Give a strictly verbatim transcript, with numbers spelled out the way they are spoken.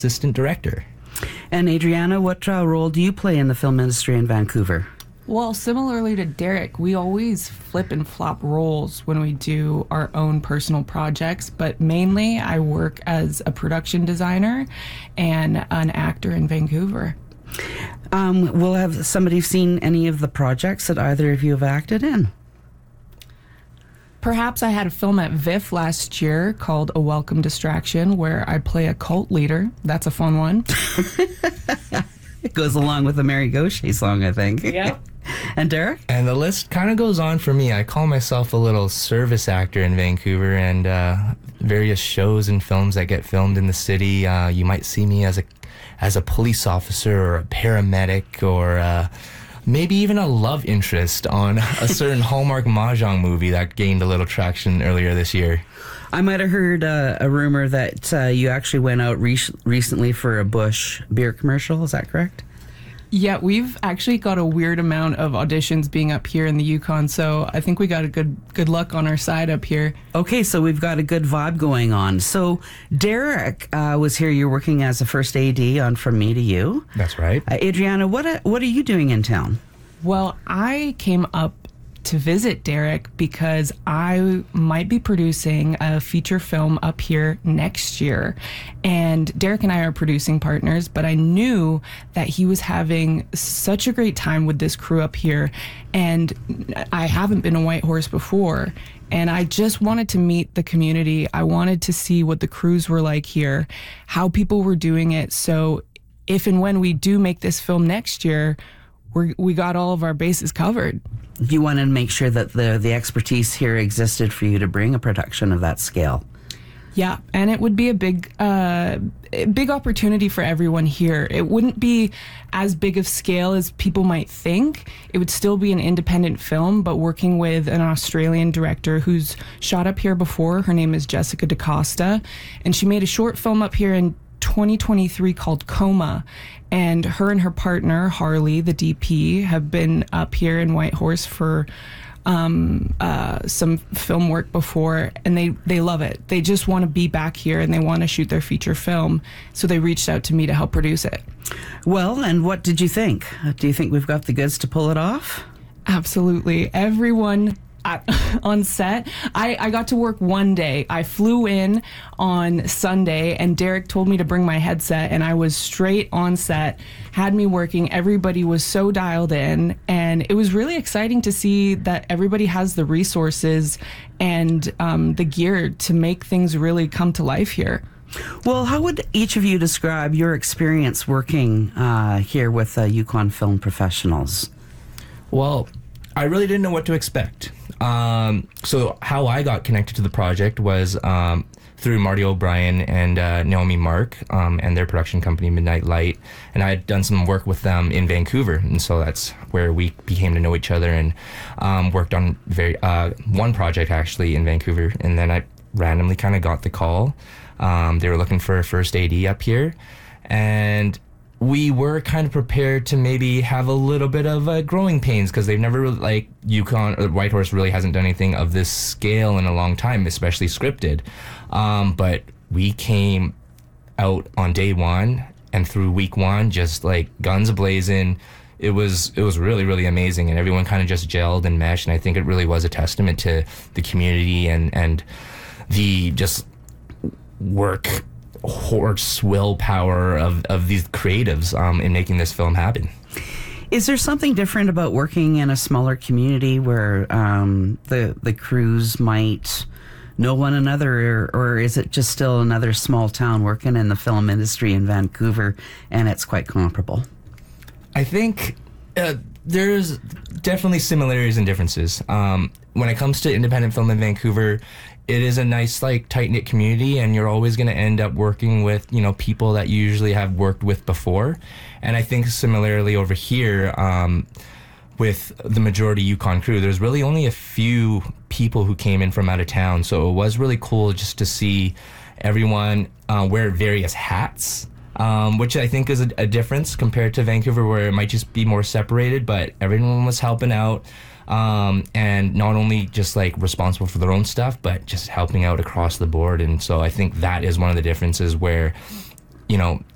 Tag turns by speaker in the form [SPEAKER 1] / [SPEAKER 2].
[SPEAKER 1] assistant director.
[SPEAKER 2] And Adriana, what uh, role do you play in the film industry in Vancouver?
[SPEAKER 3] Well, similarly to Derek, we always flip and flop roles when we do our own personal projects, but mainly I work as a production designer and an actor in Vancouver.
[SPEAKER 2] Um, will have somebody seen any of the projects that either of you have acted in?
[SPEAKER 3] Perhaps I had a film at V I F last year called A Welcome Distraction, where I play a cult leader. That's a fun one.
[SPEAKER 2] It goes along with the Mary Gauthier song, I think.
[SPEAKER 3] Yeah.
[SPEAKER 2] And Derek?
[SPEAKER 1] And the list kind of goes on for me. I call myself a little service actor in Vancouver, and uh, various shows and films that get filmed in the city. Uh, you might see me as a as a police officer or a paramedic, or uh, maybe even a love interest on a certain Hallmark Mahjong movie that gained a little traction earlier this year.
[SPEAKER 2] I might have heard uh, a rumor that uh, you actually went out re- recently for a Busch beer commercial. Is that correct?
[SPEAKER 3] Yeah, we've actually got a weird amount of auditions being up here in the Yukon, so I think we got a good good luck on our side up here.
[SPEAKER 2] Okay, so we've got a good vibe going on. So Derek uh, was here. You're working as a first A D on From Me to You.
[SPEAKER 1] That's right.
[SPEAKER 2] Uh, Adriana, what uh, what are you doing in town?
[SPEAKER 3] Well, I came up to visit Derek because I might be producing a feature film up here next year. And Derek and I are producing partners, but I knew that he was having such a great time with this crew up here. And I haven't been a White Horse before. And I just wanted to meet the community. I wanted to see what the crews were like here, how people were doing it. So if and when we do make this film next year, we're, we got all of our bases covered.
[SPEAKER 2] You wanted to make sure that the the expertise here existed for you to bring a production of that scale.
[SPEAKER 3] Yeah, and it would be a big, uh, a big opportunity for everyone here. It wouldn't be as big of scale as people might think. It would still be an independent film, but working with an Australian director who's shot up here before. Her name is Jessica DaCosta, and she made a short film up here in twenty twenty-three called Coma, and her and her partner Harley, the D P, have been up here in White Horse for um, uh, some film work before, and they they love it. They just want to be back here and they want to shoot their feature film, so they reached out to me to help produce it.
[SPEAKER 2] Well, and what did you think? Do you think we've got the goods to pull it off?
[SPEAKER 3] Absolutely. Everyone At, on set. I, I got to work one day. I flew in on Sunday, and Derek told me to bring my headset, and I was straight on set, had me working. Everybody was so dialed in, and it was really exciting to see that everybody has the resources and um, the gear to make things really come to life here.
[SPEAKER 2] Well, how would each of you describe your experience working uh, here with uh, Yukon Film Professionals?
[SPEAKER 1] Well, I really didn't know what to expect. Um, so how I got connected to the project was um, through Marty O'Brien and uh, Naomi Mark um, and their production company, Midnight Light. And I had done some work with them in Vancouver. And so that's where we became to know each other and um, worked on very uh, one project actually in Vancouver. And then I randomly kind of got the call. Um, they were looking for a first A D up here. And we were kind of prepared to maybe have a little bit of uh, growing pains because they've never really, like, Yukon or White Horse really hasn't done anything of this scale in a long time, especially scripted. Um, but we came out on day one and through week one, just like guns blazing. It was it was really, really amazing, and everyone kind of just gelled and meshed, and I think it really was a testament to the community and, and the just work horse willpower of, of these creatives um, in making this film happen.
[SPEAKER 2] Is there something different about working in a smaller community where um, the the crews might know one another, or, or is it just still another small town working in the film industry in Vancouver and it's quite comparable?
[SPEAKER 1] I think uh, there's definitely similarities and differences. Um, when it comes to independent film in Vancouver, it is a nice, like, tight-knit community, and you're always going to end up working with, you know, people that you usually have worked with before. And I think similarly over here, um, with the majority Yukon crew, there's really only a few people who came in from out of town. So it was really cool just to see everyone uh, wear various hats, um, which I think is a, a difference compared to Vancouver, where it might just be more separated, but everyone was helping out. Um, and not only just like responsible for their own stuff, but just helping out across the board. And so I think that is one of the differences where, you know,